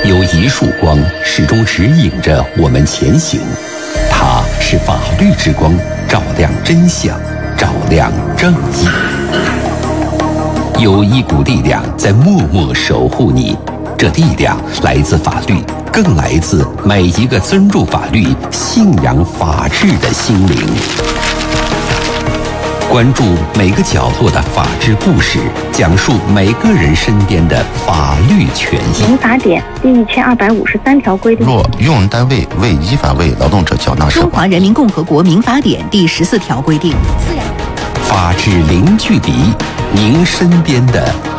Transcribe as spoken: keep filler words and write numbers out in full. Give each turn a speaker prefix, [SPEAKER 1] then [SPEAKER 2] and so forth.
[SPEAKER 1] 有一束光始终指引着我们前行，它是法律之光，照亮真相，照亮正义。有一股力量在默默守护你，这力量来自法律，更来自每一个尊重法律、信仰法治的心灵。关注每个角落的法治故事，讲述每个人身边的法律权益。
[SPEAKER 2] 民法典第一千二百五十三条规定，
[SPEAKER 3] 若用人单位未依法为劳动者缴纳社保。
[SPEAKER 4] 中华人民共和国民法典第十四条规定，
[SPEAKER 1] 法治零距离，您身边的